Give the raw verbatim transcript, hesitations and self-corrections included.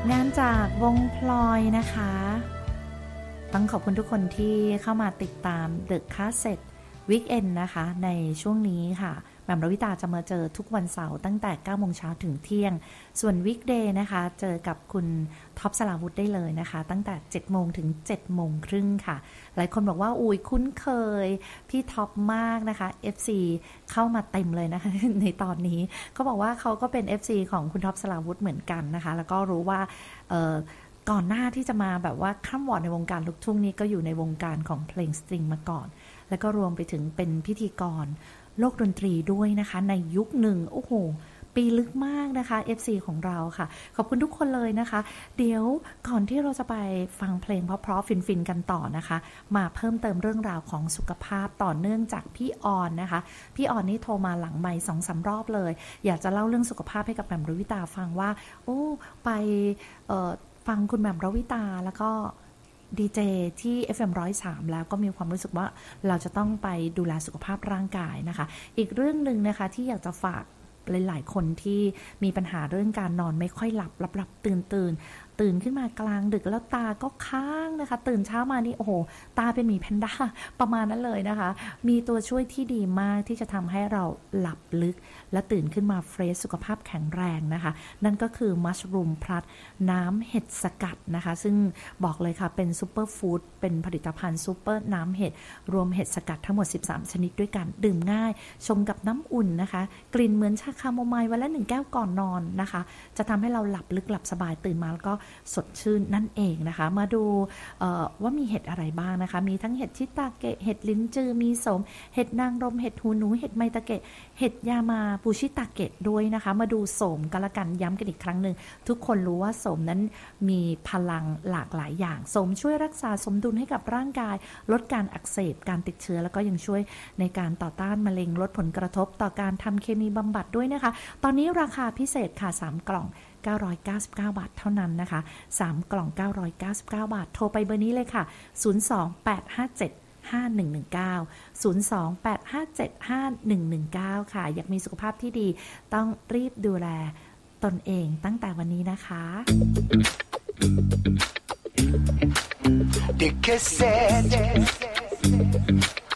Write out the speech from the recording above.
งานจากวงพลอยนะคะต้องขอบคุณทุกคนที่เข้ามาติดตาม The Cassette Weekend นะคะในช่วงนี้ค่ะแหม่มรวิตาจะมาเจอทุกวันเสาร์ตั้งแต่เก้าโมงเช้าถึงเที่ยงส่วน Weekday นะคะเจอกับคุณท็อปสราวุธได้เลยนะคะตั้งแต่เจ็ดโมงถึงเจ็ดโมงครึ่งค่ะหลายคนบอกว่าอุ้ยคุ้นเคยพี่ท็อปมากนะคะ เอฟ ซี เข้ามาเต็มเลยนะคะในตอนนี้เขาบอกว่าเขาก็เป็น เอฟ ซี ของคุณท็อปสราวุธเหมือนกันนะคะแล้วก็รู้ว่าเอ่อก่อนหน้าที่จะมาแบบว่าข้ามวอร์ดในวงการลูกทุ่งนี้ก็อยู่ในวงการของเพลงสตริงมาก่อนแล้วก็รวมไปถึงเป็นพิธีกรโลกดนตรีด้วยนะคะในยุคหนึ่งโอ้โหปีลึกมากนะคะ เอฟ ซี ของเราค่ะขอบคุณทุกคนเลยนะคะเดี๋ยวก่อนที่เราจะไปฟังเพลงเพราะๆฟินๆกันต่อนะคะมาเพิ่มเติมเรื่องราวของสุขภาพต่อเนื่องจากพี่ออนนะคะพี่ออนนี่โทรมาหลังไมค์ สองสาม รอบเลยอยากจะเล่าเรื่องสุขภาพให้กับแหม่มรวิตาฟังว่าโอ้ไปเอ่อฟังคุณแหม่มรวิตาแล้วก็ดีเจที่ เอฟ เอ็ม หนึ่งศูนย์สาม แล้วก็มีความรู้สึกว่าเราจะต้องไปดูแลสุขภาพร่างกายนะคะอีกเรื่องนึงนะคะที่อยากจะฝากหลายๆคนที่มีปัญหาเรื่องการนอนไม่ค่อยหลับหลับๆตื่นตื่นตื่นขึ้นมากลางดึกแล้วตาก็ค้างนะคะตื่นเช้ามานี่โอ้โหตาเป็นหมีแพนด้าประมาณนั้นเลยนะคะมีตัวช่วยที่ดีมากที่จะทำให้เราหลับลึกและตื่นขึ้นมาเฟรชสุขภาพแข็งแรงนะคะนั่นก็คือมัชรูมพลัสน้ำเห็ดสกัดนะคะซึ่งบอกเลยค่ะเป็นซูเปอร์ฟู้ดเป็นผลิตภัณฑ์ซูเปอร์น้ำเห็ดรวมเห็ดสกัดทั้งหมดสิบสามชนิดด้วยกันดื่มง่ายชงกับน้ำอุ่นนะคะกลิ่นเหมือนชาคาโมไมล์วันละหนึ่งแก้วก่อนนอนนะคะจะทำให้เราหลับลึกหลับสบายตื่นมาแล้วก็สดชื่นนั่นเองนะคะมาดูว่ามีเห็ดอะไรบ้างนะคะมีทั้งเห็ดชิตาเกะเห็ดลิ้นจือมีสมเห็ดนางรมเห็ดหูหนูเห็ดไมตะเกะเห็ดยามาปูชิตาเกะด้วยนะคะมาดูโสมกันละกันย้ำกันอีกครั้งหนึ่งทุกคนรู้ว่าโสมนั้นมีพลังหลากหลายอย่างโสมช่วยรักษาสมดุลให้กับร่างกายลดการอักเสบการติดเชื้อแล้วก็ยังช่วยในการต่อต้านมะเร็งลดผลกระทบต่อการทำเคมีบำบัดด้วยนะคะตอนนี้ราคาพิเศษค่ะสามกล่องเก้าร้อยเก้าสิบเก้าบาทเท่านั้นนะคะสามกล่องเก้าร้อยเก้าสิบเก้าบาทโทรไปเบอร์นี้เลยค่ะศูนย์ สอง แปด ห้า เจ็ด ห้า หนึ่ง หนึ่ง เก้า ศูนย์ สอง แปด ห้า เจ็ด ห้า หนึ่ง หนึ่ง เก้าค่ะอยากมีสุขภาพที่ดีต้องรีบดูแลตนเองตั้งแต่วันนี้นะคะ The Cassette